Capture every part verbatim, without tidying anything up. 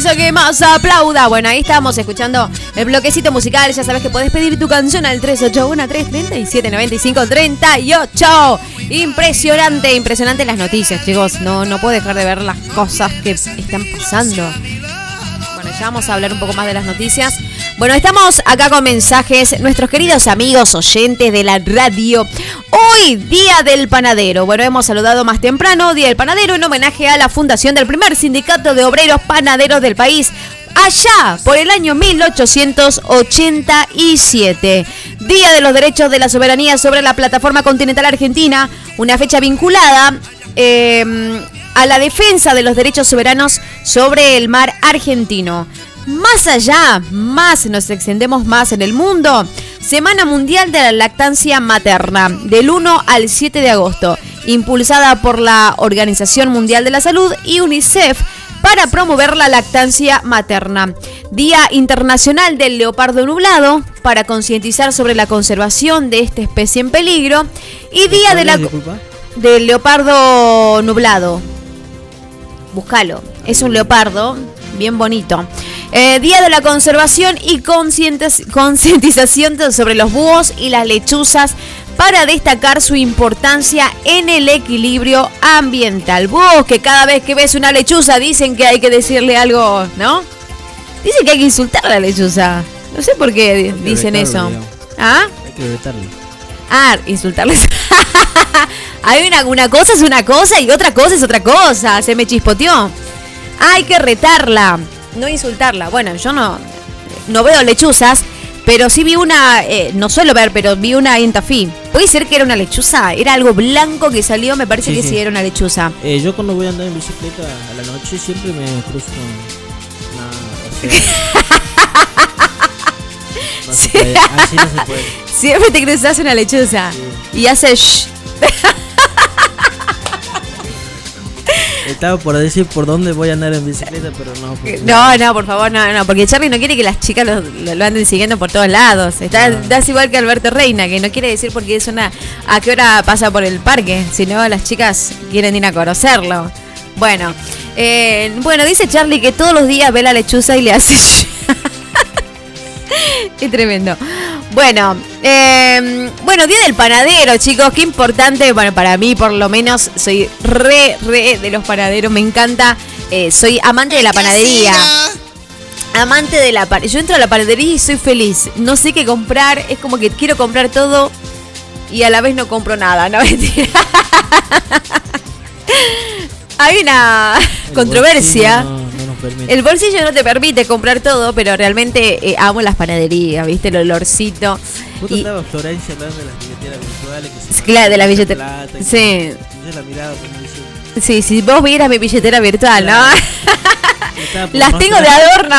aplauso que más aplauda. Bueno, ahí estábamos escuchando el bloquecito musical. Ya sabes que podés pedir tu canción al tres ocho uno, tres tres siete, nueve cinco tres ocho. Impresionante, impresionante las noticias, chicos. No, no puedo dejar de ver las cosas que están pasando. Bueno, ya vamos a hablar un poco más de las noticias. Bueno, estamos acá con mensajes, nuestros queridos amigos oyentes de la radio. Hoy, Día del Panadero. Bueno, hemos saludado más temprano, Día del Panadero, en homenaje a la fundación del primer sindicato de obreros panaderos del país, allá por el año mil ochocientos ochenta y siete. Día de los Derechos de la Soberanía sobre la Plataforma Continental Argentina, una fecha vinculada eh, a la defensa de los derechos soberanos sobre el mar argentino. Más allá, más nos extendemos más en el mundo. Semana Mundial de la Lactancia Materna, del uno al siete de agosto, impulsada por la Organización Mundial de la Salud y UNICEF para promover la lactancia materna. Día Internacional del Leopardo Nublado, para concientizar sobre la conservación de esta especie en peligro. Y Día de la del Leopardo Nublado. Búscalo, es un leopardo bien bonito. Eh, Día de la Conservación y Concientización sobre los búhos y las lechuzas, para destacar su importancia en el equilibrio ambiental. Vos, que cada vez que ves una lechuza dicen que hay que decirle algo, ¿no? Dicen que hay que insultar a la lechuza. No sé por qué dicen eso. Digamos. ¿Ah? Hay que vetarlo. Ah, insultarles. Hay una, una cosa es una cosa y otra cosa es otra cosa. Se me chispoteó. Hay que retarla, no insultarla. Bueno, yo no, no veo lechuzas, pero sí vi una, eh, no suelo ver, pero vi una ahí en Tafí. ¿Puede ser que era una lechuza? Era algo blanco que salió, me parece sí, que sí. sí era una lechuza. Eh, yo cuando voy a andar en bicicleta a la noche siempre me cruzo con una... No se puede, así no se puede. Siempre te cruzas una lechuza sí. Y hace shh. Estaba por decir por dónde voy a andar en bicicleta, pero no. No, no, por favor, no, no, porque Charlie no quiere que las chicas lo, lo, lo anden siguiendo por todos lados. Está, no. Das igual que Alberto Reina, que no quiere decir porque es una a qué hora pasa por el parque, sino las chicas quieren ir a conocerlo. Bueno, eh, bueno, dice Charlie que todos los días ve la lechuza y le hace... Es tremendo. Bueno, eh, bueno, Día del Panadero, chicos, qué importante. Bueno, para mí, por lo menos, soy re, re de los panaderos. Me encanta. Eh, soy amante de la panadería. Amante de la panadería. Yo entro a la panadería y soy feliz. No sé qué comprar. Es como que quiero comprar todo y a la vez no compro nada. No, mentira. Hay una el controversia. Bolsillo no, no nos permite. El bolsillo no te permite comprar todo, pero realmente eh, amo las panaderías, ¿viste? El olorcito. Justo y... estaba Florencia hablando de las billeteras virtuales. Que se claro, de la billetera. Sí. Yo la miraba como diciendo... Sí, si vos vieras mi billetera virtual, claro. ¿No? Las tengo de adorno.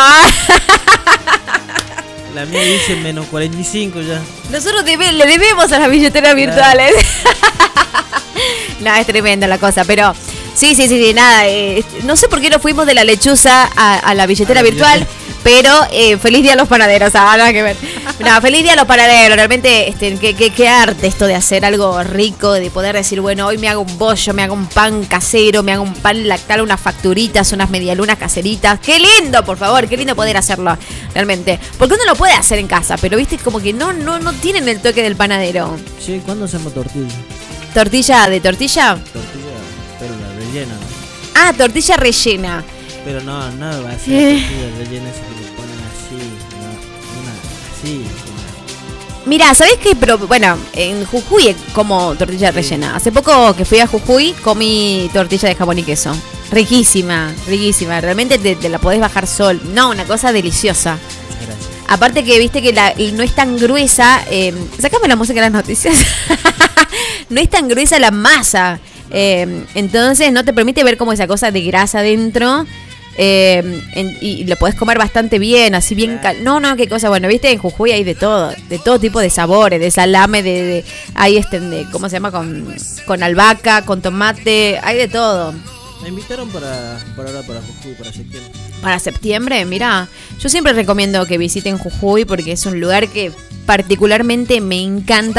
La mía dice menos cuarenta y cinco ya. Nosotros debe, le debemos a las billeteras virtuales. No, es tremenda la cosa, pero... Sí, sí, sí, sí, nada, eh, no sé por qué nos fuimos de la lechuza a, a la billetera a la virtual, billetera. Pero eh, feliz día a los panaderos, ah, nada que ver. No, feliz día a los panaderos, realmente este, qué, qué, qué arte esto de hacer algo rico, de poder decir, bueno, hoy me hago un bollo, me hago un pan casero, me hago un pan lactal, unas facturitas, unas medialunas caseritas. Qué lindo, por favor, qué lindo poder hacerlo, realmente. Porque uno lo puede hacer en casa, pero viste, como que no, no, no tienen el toque del panadero. Sí, ¿cuándo hacemos tortilla? ¿Tortilla de tortilla? Tortilla. Pero la rellena, ¿no? Ah, tortilla rellena. Pero no, no va a ser eh. tortilla rellena si le ponen así, no, una así. Una... Mira, ¿sabés qué? Pero bueno, en Jujuy como tortilla sí. rellena. Hace poco que fui a Jujuy comí tortilla de jamón y queso. Riquísima, riquísima. Realmente te, te la podés bajar sol. No, una cosa deliciosa. Muchas gracias. Aparte que viste que la, no es tan gruesa. Eh, Sácame la música de las noticias. No es tan gruesa la masa. Eh, entonces no te permite ver como esa cosa de grasa adentro. Eh, en, y lo podés comer bastante bien, así bien cal- no, no, qué cosa, bueno, viste, en Jujuy hay de todo, de todo tipo de sabores, de salame, de, de hay este, de, ¿cómo se llama? Con, con albahaca, con tomate, hay de todo. Me invitaron para, para ahora, para Jujuy, para septiembre. Para septiembre, mira, yo siempre recomiendo que visiten Jujuy porque es un lugar que particularmente me encanta.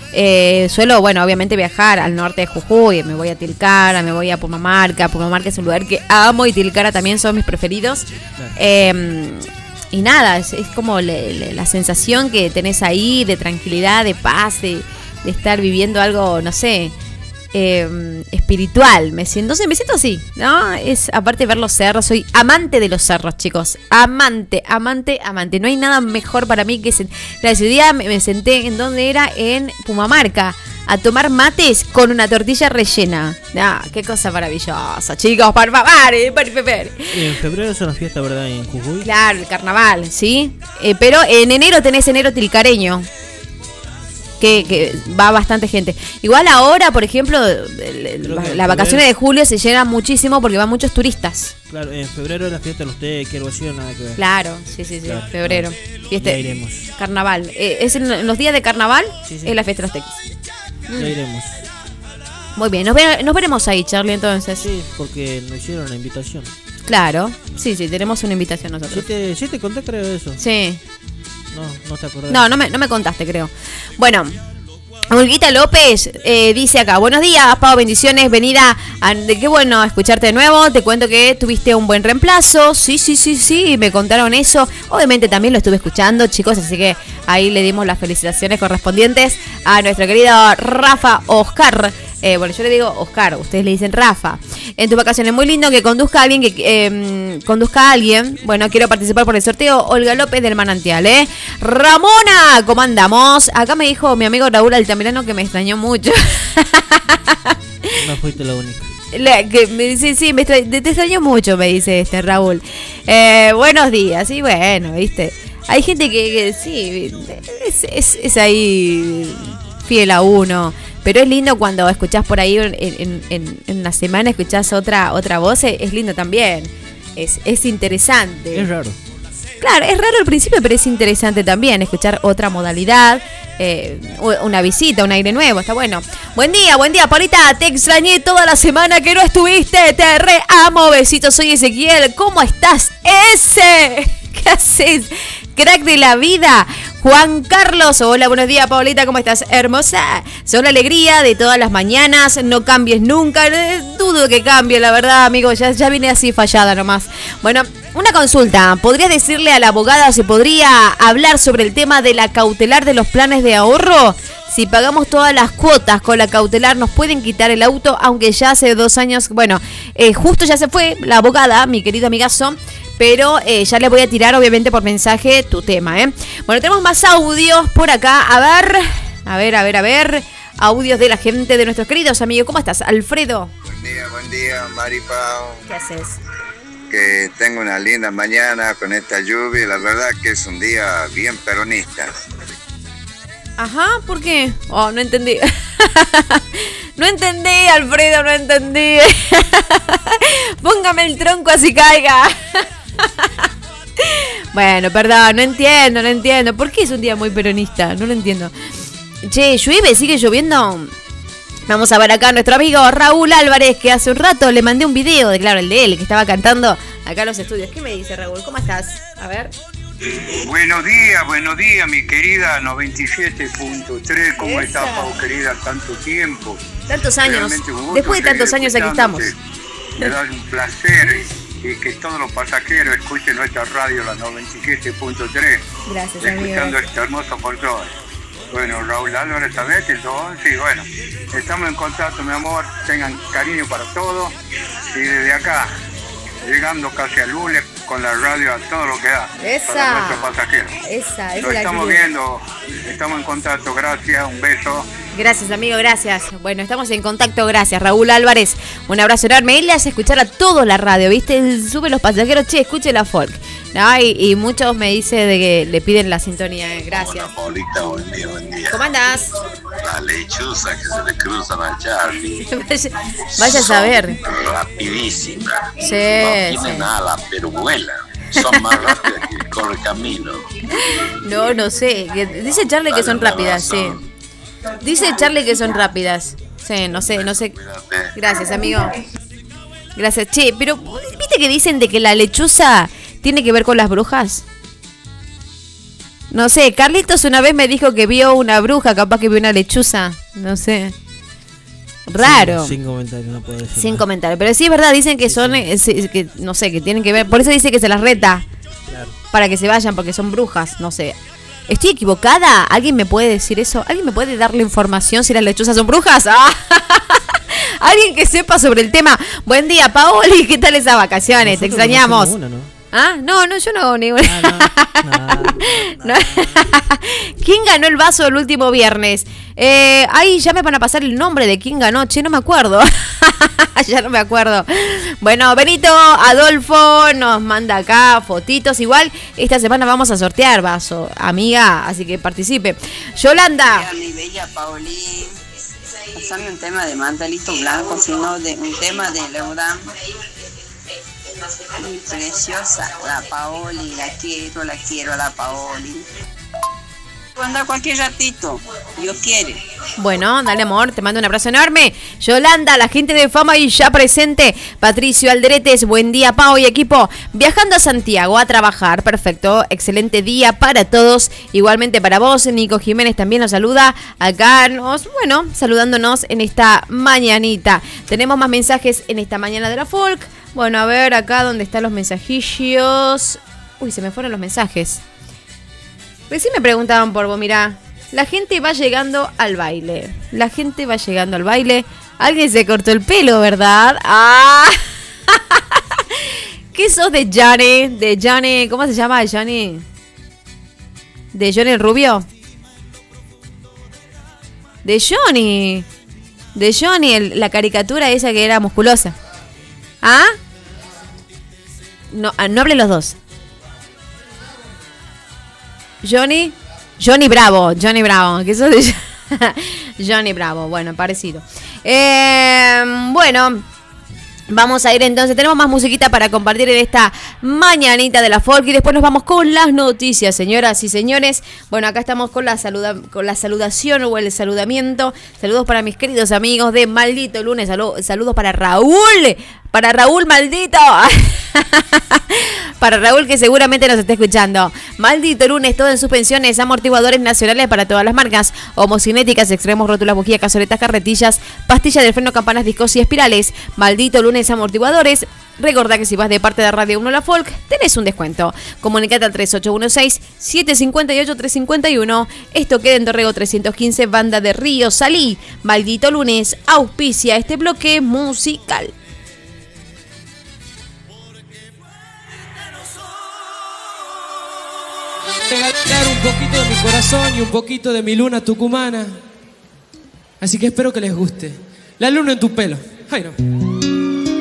Eh, suelo, bueno, obviamente viajar al norte de Jujuy, me voy a Tilcara, me voy a Pumamarca. Pumamarca es un lugar que amo y Tilcara también son mis preferidos. Claro. Eh, y nada, es, es como le, le, la sensación que tenés ahí de tranquilidad, de paz, de, de estar viviendo algo, no sé, eh, espiritual. Me siento, no sé, me siento así, ¿no? Es aparte de ver los cerros, soy amante de los cerros, chicos. Amante, amante, amante. No hay nada mejor para mí que... Sen- Ese día me, me senté en donde era, en Pumamarca, a tomar mates con una tortilla rellena. Ah, qué cosa maravillosa, chicos, por favor, eh, por favor. En febrero es una fiesta, ¿verdad? En Jujuy. Claro, el carnaval, ¿sí? Eh, pero en enero tenés enero tilcareño. Que, que va bastante gente. Igual ahora, por ejemplo, las vacaciones de julio se llenan muchísimo porque van muchos turistas. Claro, en febrero es la fiesta de los tequis, algo así, nada que ver. Claro, sí, sí, sí, claro, febrero. Claro. Fiesta, ya iremos. Carnaval. Eh, es en, en los días de carnaval, sí, sí. Es la fiesta de los tequis. Ya mm. iremos. Muy bien, nos, ve, nos veremos ahí, Charlie, entonces. Sí, porque nos hicieron una invitación. Claro, sí, sí, tenemos una invitación nosotros. ¿Sí te, sí te conté, creo, eso? Sí. No, no te acordás. No, no me, no me contaste, creo. Bueno, Olguita López eh, dice acá: buenos días, Pau, bendiciones, venida. A, de qué bueno escucharte de nuevo. Te cuento que tuviste un buen reemplazo. Sí, sí, sí, sí, me contaron eso. Obviamente también lo estuve escuchando, chicos, así que ahí le dimos las felicitaciones correspondientes a nuestro querido Rafa Oscar. Eh, bueno, yo le digo Oscar, ustedes le dicen Rafa. En tus vacaciones, muy lindo que conduzca a alguien que eh, conduzca a alguien. Bueno, quiero participar por el sorteo. Olga López del Manantial, ¿eh? Ramona, ¿cómo andamos? Acá me dijo mi amigo Raúl Altamirano que me extrañó mucho. No fuiste la única. La, que me dice, sí, me extra, te, te extraño mucho, me dice este Raúl. Eh, buenos días, y bueno, viste. Hay gente que, que sí, es, es, es ahí fiel a uno. Pero es lindo cuando escuchás por ahí en, en, en, en una semana, escuchás otra otra voz, es lindo también. Es, es interesante. Es raro. Claro, es raro al principio, pero es interesante también escuchar otra modalidad, eh, una visita, un aire nuevo, está bueno. Buen día, buen día, Paulita, te extrañé toda la semana que no estuviste, te re amo, besitos, soy Ezequiel, ¿cómo estás? ¡Ese! ¿Qué haces? Crack de la vida. Juan Carlos, hola, buenos días, Paulita, ¿cómo estás? Hermosa. Son la alegría de todas las mañanas, no cambies nunca. Dudo que cambie, la verdad, amigo, ya, ya vine así fallada nomás. Bueno, una consulta. ¿Podrías decirle a la abogada si podría hablar sobre el tema de la cautelar de los planes de ahorro? Si pagamos todas las cuotas con la cautelar, nos pueden quitar el auto, aunque ya hace dos años, bueno, eh, justo ya se fue la abogada, mi querido amigazo. Pero eh, ya le voy a tirar, obviamente, por mensaje tu tema, ¿eh? Bueno, tenemos más audios por acá. A ver, a ver, a ver, a ver. Audios de la gente, de nuestros queridos amigos. ¿Cómo estás, Alfredo? Buen día, buen día, Mari Pau. ¿Qué haces? Que tengo una linda mañana con esta lluvia. La verdad que es un día bien peronista. Ajá, ¿por qué? Oh, no entendí. No entendí, Alfredo, no entendí. Póngame el tronco así caiga. Bueno, perdón, no entiendo, no entiendo. ¿Por qué es un día muy peronista? No lo entiendo. Che, ¿llueve? ¿Sigue lloviendo? Vamos a ver acá a nuestro amigo Raúl Álvarez, que hace un rato le mandé un video, de claro, el de él, que estaba cantando acá en los estudios. ¿Qué me dice, Raúl? ¿Cómo estás? A ver. Buenos días, buenos días, mi querida noventa y siete punto tres. ¿Cómo estás, Pau, querida? Tanto tiempo. Tantos años. Después de tantos años aquí estamos. Me da un placer y que todos los pasajeros escuchen nuestra radio, la noventa y siete punto tres. Gracias, escuchando amigo. este hermoso folclore. Bueno, Raúl Álvarez, ¿sabes? Sí, bueno, estamos en contacto, mi amor. Tengan cariño para todos. Y desde acá, llegando casi a lunes con la radio a todo lo que da. Esa. Para nuestros pasajeros. Esa, esa. Lo estamos viendo, estamos en contacto. Gracias, un beso. Gracias, amigo, gracias. Bueno, estamos en contacto, gracias. Raúl Álvarez, un abrazo enorme. Él le hace escuchar a todos la radio, ¿viste? Sube los pasajeros, che, escuche la folk. ¿No? Y, y muchos me dicen de que le piden la sintonía. Gracias. Hola, Paulita, buen día, buen día. ¿Cómo andás? La lechuza que se le cruzan a Charlie. vaya, vaya a saber. Rapidísimas. Sí, no tienen sí. alas, pero vuelan. Son más rápidas que corre camino. No, no sé. Dice Charlie que son rápidas, sí. Dice Charlie que son rápidas. Sí, no sé, no sé. Gracias, amigo. Gracias. Che, pero ¿viste que dicen de que la lechuza tiene que ver con las brujas? No sé, Carlitos una vez me dijo que vio una bruja, capaz que vio una lechuza. No sé. Raro. Sin, sin comentarios, no puedo decir Sin nada. comentarios. Pero sí es verdad, dicen que Sí, son, sí. eh, sí, que no sé, que tienen que ver. Por eso dice que se las reta. Claro. Para que se vayan, porque son brujas. No sé. ¿Estoy equivocada? ¿Alguien me puede decir eso? ¿Alguien me puede darle información si las lechuzas son brujas? ¡Ah! Alguien que sepa sobre el tema. Buen día, Paoli. ¿Qué tal esas vacaciones? Te Nosotros no extrañamos. hacemos ninguna, ¿no? Ah, no, no, yo no hago ninguna. Ah, no. No, No. ¿Quién ganó el vaso el último viernes? Eh, ahí ya me van a pasar el nombre de quién ganó. Che, no me acuerdo. Ya no me acuerdo. Bueno, Benito Adolfo nos manda acá fotitos. Igual esta semana vamos a sortear vaso, amiga, así que participe. Yolanda. Mi bella Paulín, pasame un tema de mantelito blanco, sino de un tema de Leudán. Mi preciosa, la Paoli, la quiero, la quiero a la Paoli. Anda cualquier ratito, Dios quiere. Bueno, dale amor, te mando un abrazo enorme. Yolanda, la gente de Fama y ya presente. Patricio Alderetes, buen día, Pau y equipo. Viajando a Santiago a trabajar, perfecto. Excelente día para todos. Igualmente para vos, Nico Jiménez también nos saluda. Acá nos, bueno, saludándonos en esta mañanita. Tenemos más mensajes en esta mañana de la folk. Bueno, a ver acá donde están los mensajillos. Uy, se me fueron los mensajes. Recién me preguntaban por vos, mirá. La gente va llegando al baile. La gente va llegando al baile. Alguien se cortó el pelo, ¿verdad? ¡Ah! ¿Qué sos de Johnny? De Johnny, ¿cómo se llama Johnny? ¿De Johnny el Rubio? De Johnny. De Johnny, el- la caricatura esa que era musculosa. ¿Ah? No, ah, no hablen los dos. Johnny, Johnny Bravo, Johnny Bravo, que eso de Johnny Bravo, bueno, parecido. Eh, bueno, vamos a ir entonces, tenemos más musiquita para compartir en esta mañanita de la folk y después nos vamos con las noticias, señoras y señores. Bueno, acá estamos con la saluda, con la saludación o el saludamiento. Saludos para mis queridos amigos de Maldito Lunes, salu- saludos para Raúl, para Raúl Maldito. Para Raúl que seguramente nos está escuchando. Maldito Lunes, todo en suspensiones, amortiguadores nacionales para todas las marcas, homocinéticas, extremos, rótulas, bujías, cazoletas, carretillas, pastillas de freno, campanas, discos y espirales. Maldito Lunes, amortiguadores. Recordá que si vas de parte de Radio uno La Folk, tenés un descuento. Comunicate al tres ocho uno seis, siete cinco ocho, tres cinco uno. Esto queda en Dorrego trescientos quince, Banda de Río Salí. Maldito Lunes auspicia este bloque musical. Regalar un poquito de mi corazón y un poquito de mi luna tucumana. Así que espero que les guste. La luna en tu pelo. Ay, no.